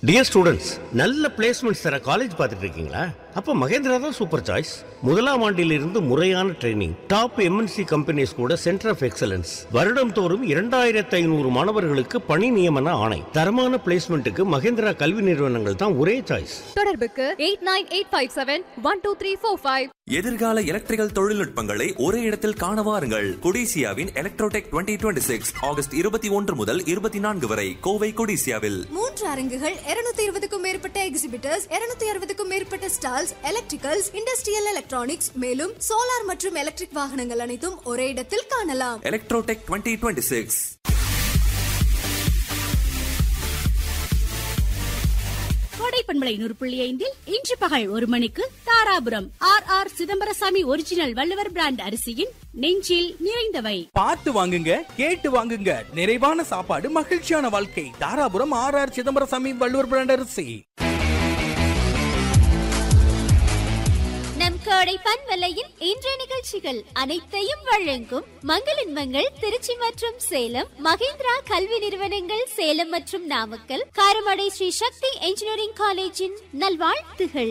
Dear students, நல்ல placements தர college பார்த்துட்டு இருக்கீங்களா? அப்ப மகேந்திரா தான் சூப்பர் சாய்ஸ். முதலாம் ஆண்டிலிருந்து முறையான ட்ரைனிங், டாப் எம்என்சி கம்பெனிஸ் கூட சென்டர் ஆஃப் எக்ஸலன்ஸ், வருடம் தோறும் 2500 மாணவர்களுக்கு பணி நியமன ஆணை. தரமான பிளேஸ்மெண்ட்டுக்கு மகேந்திரா கல்வி நிறுவனங்கள் தான் ஒரே சாய்ஸ். தொடர்புக்கு 8985712345. எதிர்கால எலக்ட்ரிக்கல் தொழில்நுட்பங்களை ஒரே இடத்தில் காண வாருங்கள். கொடிசியாவின் எலக்ட்ரோடெக் 2026 ஆகஸ்ட் 21 முதல் 24 வரை கோவை கொடிசியாவில் 3 அரங்குகள், 220க்கும் மேற்பட்ட எக்ஸிபிட்டர்ஸ், 260க்கும் மேற்பட்ட ஸ்டால்ஸ், எலக்ட்ரிக்கல்ஸ், இண்டஸ்ட்ரியல் எலக்ட்ரானிக்ஸ், மேலும் சோலார் மற்றும் எலக்ட்ரிக் வாகனங்கள் அனைத்தும் ஒரே இடத்தில் காணலாம். எலக்ட்ரோடெக் 2026. கோடைப்பண்பலை 100.5 இன்று பகல் 1 மணிக்கு Dharapuram R Chidambarasamy original Valluvar brand அரிசியின் நெஞ்சில் நிறைந்தவை. பார்த்து வாங்குங்க, கேட்டு வாங்குங்க. நிறைவான சாப்பாடு, மகிழ்ச்சியான வாழ்க்கை. தாராபுரம் ஆர் சிதம்பரசாமி வள்ளுவர் பிராண்ட் அரிசி. நம் கோடை பண்பலையின் இன்றைய நிகழ்ச்சிகள் அனைத்தையும் வழங்கும் மங்களின் மங்கள் திருச்சி மற்றும் சேலம், மகேந்திரா கல்வி நிறுவனங்கள் சேலம் மற்றும் நாமக்கல், காரமடை ஸ்ரீ சக்தி என்ஜினியரிங் காலேஜின் நல்வாழ்த்துகள்.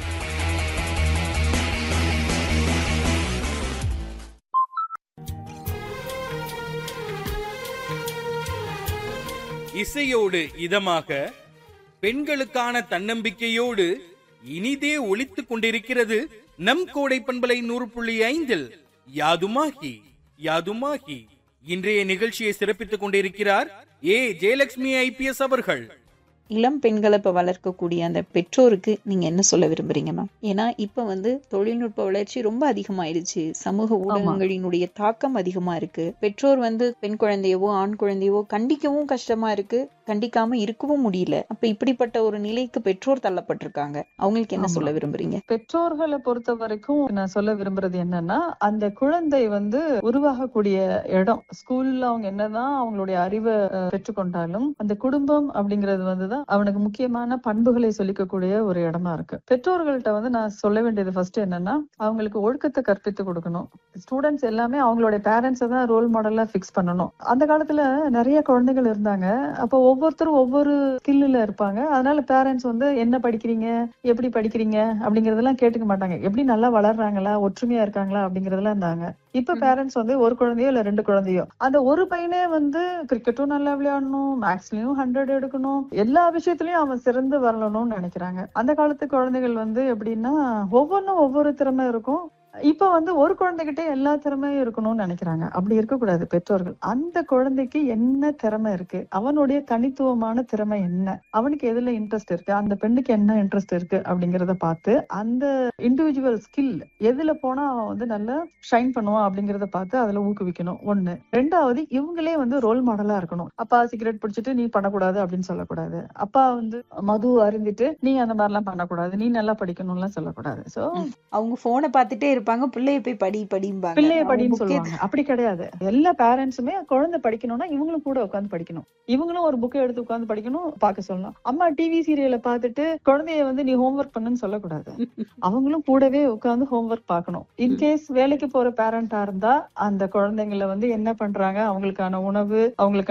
இசையோடு இதமாக, பெண்களுக்கான தன்னம்பிக்கையோடு இனிதே ஒலித்துக் கொண்டிருக்கிறது நம் கோடை பண்பலை 100.5 யாதுமாகி யாதுமாகி. இன்றைய நிகழ்ச்சியை சிறப்பித்துக் கொண்டிருக்கிறார் ஜெயலட்சுமி IPS அவர்கள். இளம் பெண்களை இப்ப வளர்க்கக்கூடிய அந்த பெற்றோருக்கு நீங்க என்ன சொல்ல விரும்புறீங்க மேம்? ஏன்னா இப்ப தொழில்நுட்ப வளர்ச்சி ரொம்ப அதிகமாயிடுச்சு. சமூக ஊடகங்களினுடைய தாக்கம் அதிகமா இருக்கு. பெற்றோர் பெண் குழந்தையவோ ஆண் குழந்தையவோ கண்டிக்கவும் கஷ்டமா இருக்கு, கண்டிக்காம இருக்கவும் முடியல. அப்ப இப்படிப்பட்ட ஒரு நிலைக்கு பெற்றோர் தள்ளப்பட்டிருக்காங்க. அவங்களுக்கு என்ன சொல்ல விரும்புறீங்க? பெற்றோர்களை பொறுத்த வரைக்கும் நான் சொல்ல விரும்புறது என்னன்னா, அந்த குழந்தை உருவாகக்கூடிய இடம் ஸ்கூல்ல அவங்க என்னதான் அவங்களுடைய அறிவை பெற்றுக்கொண்டாலும் அந்த குடும்பம் அப்படிங்கிறது அவனுக்கு முக்கியமான பண்புகளை சொல்லிக்கக்கூடிய ஒரு இடமா இருக்கு. பெற்றோர்கள்ட்ட நான் சொல்ல வேண்டியது ஃபர்ஸ்ட் என்னன்னா, அவங்களுக்கு ஒழுக்கத்தை கற்பித்து கொடுக்கணும். ஸ்டூடெண்ட்ஸ் எல்லாமே அவங்களுடைய பேரண்ட்ஸை தான் ரோல் மாடலா பிக்ஸ் பண்ணணும். அந்த காலத்துல நிறைய குழந்தைகள் இருந்தாங்க. அப்போ ஒவ்வொருத்தரும் ஒவ்வொரு ஸ்கில்ல இருப்பாங்க. அதனால பேரண்ட்ஸ் என்ன படிக்கிறீங்க, எப்படி படிக்கிறீங்க அப்படிங்கறதெல்லாம் கேட்டுக்க மாட்டாங்க. எப்படி நல்லா வளர்றாங்களா, ஒற்றுமையா இருக்காங்களா அப்படிங்கறதெல்லாம் இருந்தாங்க. இப்ப பேரண்ட்ஸ் ஒரு குழந்தையோ இல்ல 2 குழந்தையோ, அந்த ஒரு பையனே கிரிக்கெட்டும் நல்லா விளையாடணும், மேக்ஸ்லயும் 100 எடுக்கணும், எல்லா விஷயத்திலயும் அவன் சிறந்து வரணும்னு நினைக்கிறாங்க. அந்த காலத்து குழந்தைகள் எப்படின்னா ஒவ்வொன்னும் ஒவ்வொரு திறமை இருக்கும். இப்ப ஒரு குழந்தைகிட்ட எல்லா திறமையும் இருக்கணும்னு நினைக்கிறாங்க. அப்படி இருக்கக்கூடாது. பெற்றோர்கள் அந்த குழந்தைக்கு என்ன திறமை இருக்கு, அவனுடைய தனித்துவமான திறமை என்ன, அவனுக்கு எதுல இன்ட்ரெஸ்ட் இருக்கு, அந்த பெண்ணுக்கு என்ன இன்ட்ரெஸ்ட் இருக்கு அப்படிங்கறத பார்த்து அந்த இண்டிவிஜுவல் ஸ்கில் எதுல போனா அவன் நல்லா ஷைன் பண்ணுவான் அப்படிங்கறத பார்த்து அதுல ஊக்குவிக்கணும். 1. 2வது, இவங்களே ரோல் மாடலா இருக்கணும். அப்பா சிகரெட் பிடிச்சிட்டு நீ பண்ணக்கூடாது அப்படின்னு சொல்லக்கூடாது. அப்பா மது அருந்திட்டு நீ அந்த மாதிரி எல்லாம் பண்ணக்கூடாது, நீ நல்லா படிக்கணும்னு எல்லாம் சொல்லக்கூடாது. சோ அவங்க போனை பார்த்துட்டே பிள்ளைய போய் படிம்பாங்க, பிள்ளைய படின்னு சொல்லுவாங்க. அப்படி கிடையாது. எல்லா பேரண்ட்ஸுமே குழந்தை படிக்கணும்னா இவங்களும் கூட உட்காந்து படிக்கணும். இவங்களும் ஒரு புக்கை எடுத்து உட்காந்து படிக்கணும், பார்க்க சொல்லணும். அம்மா டிவி சீரியலை பார்த்துட்டு குழந்தைய நீ ஹோம்ஒர்க் பண்ணுன்னு சொல்லக்கூடாது. அவங்களும் கூடவே உட்காந்து ஹோம்ஒர்க் பார்க்கணும். இன்கேஸ் வேலைக்கு போற பேரண்டா இருந்தா அந்த குழந்தைங்களை என்ன பண்றாங்க, அவங்களுக்கான உணவு, அவங்களுக்கு